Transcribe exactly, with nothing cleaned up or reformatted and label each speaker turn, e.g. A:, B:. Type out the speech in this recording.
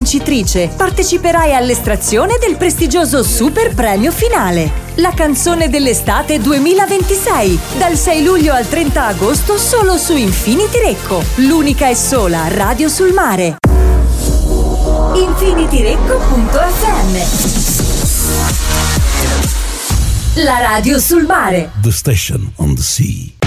A: vincitrice. Parteciperai all'estrazione del prestigioso Super Premio Finale, la canzone dell'estate duemilaventisei, dal sei luglio al trenta agosto solo su Infinity Recco, l'unica e sola radio sul mare. infinity recco punto effe emme, la radio sul mare.
B: The station on the sea.